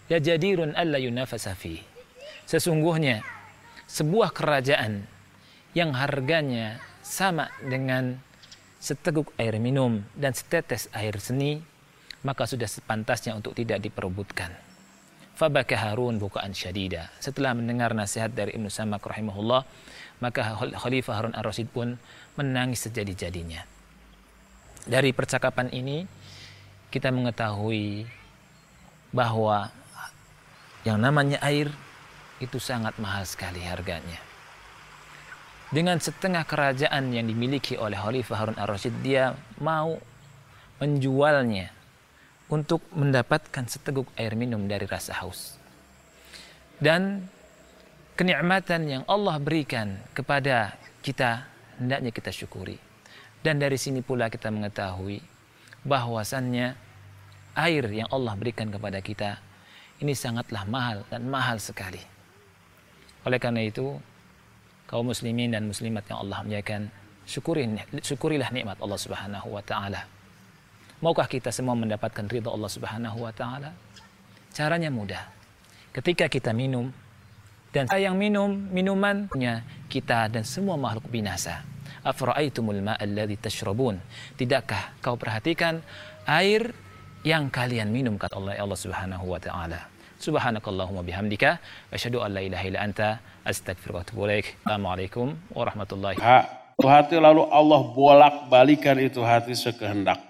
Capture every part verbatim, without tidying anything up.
la jadirun alla yunafasa fi. Sesungguhnya sebuah kerajaan yang harganya sama dengan seteguk air minum dan setetes air seni, maka sudah sepantasnya untuk tidak diperebutkan. Fabaka Harun bukaan syadida. Setelah mendengar nasihat dari Ibnu Samak rahimahullah, maka Khalifah Harun ar-Rasyid pun menangis sejadi-jadinya. Dari percakapan ini kita mengetahui bahwa yang namanya air itu sangat mahal sekali harganya. Dengan setengah kerajaan yang dimiliki oleh Khalifah Harun ar-Rasyid, dia mau menjualnya untuk mendapatkan seteguk air minum dari rasa haus. Dan kenikmatan yang Allah berikan kepada kita hendaknya kita syukuri. Dan dari sini pula kita mengetahui bahwasannya air yang Allah berikan kepada kita ini sangatlah mahal dan mahal sekali. Oleh karena itu, kaum muslimin dan muslimat yang Allah muliakan, syukuri, syukurilah nikmat Allah Subhanahu wa taala. Maukah kita semua mendapatkan ridha Allah Subhanahu wa taala? Caranya mudah. Ketika kita minum, dan yang minum minumannya kita dan semua makhluk binasa. Afra'aitumul ma'a alladhi tashrabun? Tidakkah kau perhatikan air yang kalian minum, kata Allah, Allah Subhanahu wa taala. Subhanakallahumma bihamdika asyhadu an la ilaha illa anta astaghfiruka wa atubu ilaik. Assalamualaikum warahmatullahi wabarakatuh. Hati lalu Allah bolak-balikan itu hati sekehendaknya.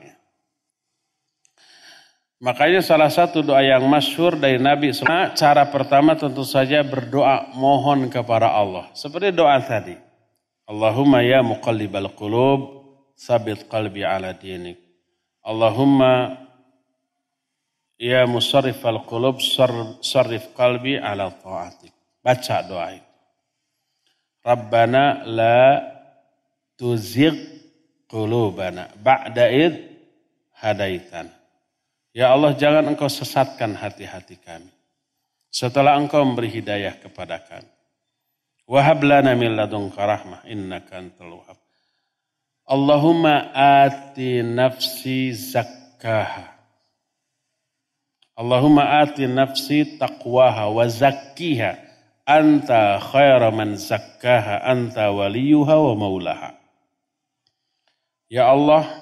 Makanya salah satu doa yang masyhur dari Nabi shallallahu alaihi wasallam, cara pertama tentu saja berdoa mohon kepada Allah. Seperti doa tadi. Allahumma ya muqallibal qulub, sabit qalbi ala dinik. Allahumma ya musarrifal qulub, sarrif qalbi ala ta'atik. Baca doa itu. Rabbana la tuzigh qulubana ba'da id hadaitana. Ya Allah, jangan engkau sesatkan hati-hati kami setelah engkau memberi hidayah kepada kami. Wahab lana min ladunka rahmah innaka antal wahhab. Allahumma ati nafsi zakkaha. Allahumma ati nafsi taqwaha wa zakkiha anta khaira man zakkaha anta waliyuha wa maulaha. Ya Allah,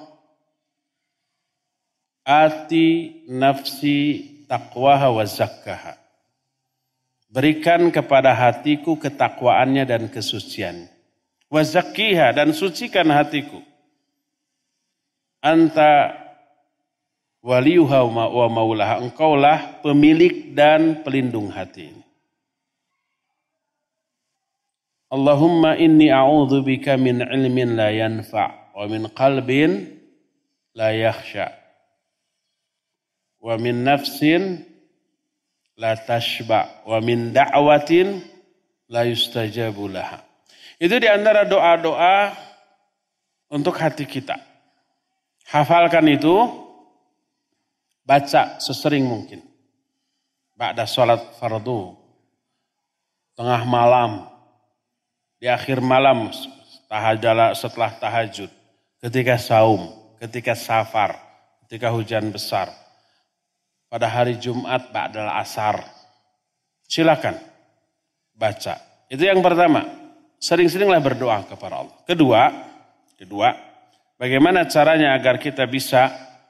ati nafsi taqwaha wa zakkaha. Berikan kepada hatiku ketakwaannya dan kesuciannya. Wa zakkiha, dan sucikan hatiku. Anta waliyuha wa maulaha. Engkaulah pemilik dan pelindung hati ini. Allahumma inni a'udzu bika min ilmin la yanfa' wa min qalbin la yakhsha'. Wa min nafsin la tashba wa min da'watin la yustajabu laha. Itu di antara doa-doa untuk hati kita. Hafalkan itu, baca sesering mungkin. Ba'da salat fardu, tengah malam, di akhir malam setelah tahajud, ketika saum, ketika safar, ketika hujan besar. Pada hari Jumat ba'dal asar. Silakan baca. Itu yang pertama. Sering-seringlah berdoa kepada Allah. Kedua, kedua, bagaimana caranya agar kita bisa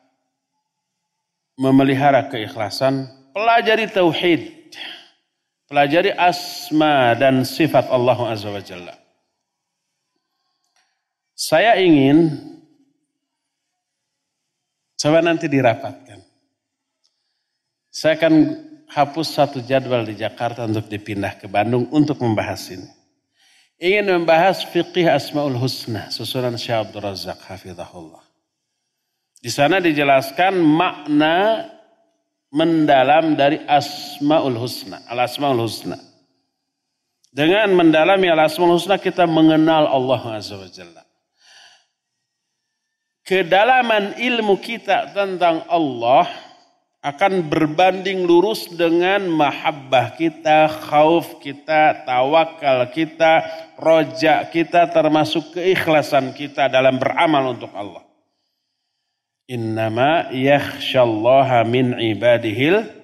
memelihara keikhlasan? Pelajari tauhid. Pelajari asma dan sifat Allah Azza wa Jalla. Saya ingin coba nanti dirapatkan. Saya akan hapus satu jadwal di Jakarta untuk dipindah ke Bandung untuk membahas ini. Ingin membahas fiqih Asmaul Husna, susunan Syekh Abdul Razak hafizahullah. Di sana dijelaskan makna mendalam dari Asmaul Husna, Al-Asmaul Husna. Dengan mendalami Al-Asmaul Husna kita mengenal Allah Azza wa Jalla. Kedalaman ilmu kita tentang Allah akan berbanding lurus dengan mahabbah kita, khauf kita, tawakal kita, roja kita, termasuk keikhlasan kita dalam beramal untuk Allah. Innama yakhshallaha min ibadihil